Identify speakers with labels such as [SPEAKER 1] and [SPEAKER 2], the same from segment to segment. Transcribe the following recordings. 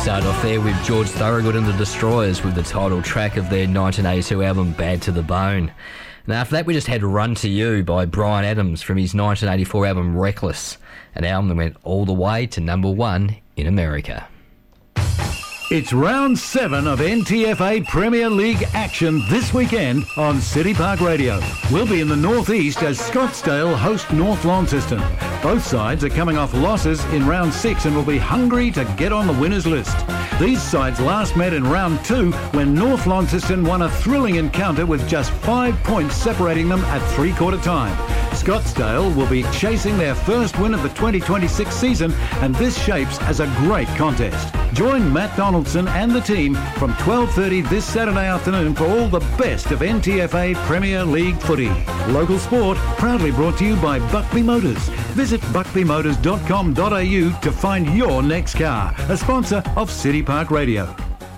[SPEAKER 1] Started off there with George Thorogood and the Destroyers with the title track of their 1982 album Bad to the Bone. And after that we just had Run to You by Bryan Adams from his 1984 album Reckless, an album that went all the way to number 1 in America.
[SPEAKER 2] It's round 7 of NTFA Premier League action this weekend on City Park Radio. We'll be in the northeast as Scottsdale host North Launceston. Both sides are coming off losses in round 6 and will be hungry to get on the winners list. These sides last met in round 2 when North Launceston won a thrilling encounter with just 5 points separating them at three-quarter time. Scottsdale will be chasing their first win of the 2026 season, and this shapes as a great contest. Join Matt Donaldson and the team from 12:30 this Saturday afternoon for all the best of NTFA Premier League footy. Local sport proudly brought to you by Buckby Motors. Visit buckbymotors.com.au to find your next car, a sponsor of City Park Radio.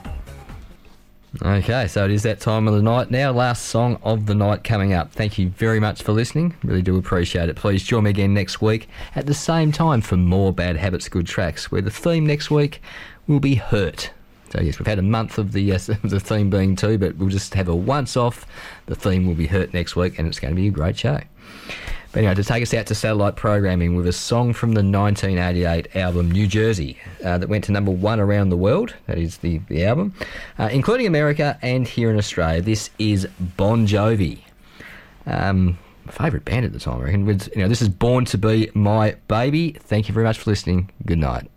[SPEAKER 1] Okay, so it is that time of the night now. Last song of the night coming up. Thank you very much for listening. Really do appreciate it. Please join me again next week at the same time for more Bad Habits, Good Tracks, where the theme next week will be Hurt. So yes, we've had a month of the theme being 2, but we'll just have a once off. The theme will be Hurt next week, and it's going to be a great show. But anyway, to take us out to satellite programming with a song from the 1988 album New Jersey that went to number 1 around the world. That is the album, including America and here in Australia. This is Bon Jovi. My favourite band at the time, I reckon. This is Born to Be My Baby. Thank you very much for listening. Good night.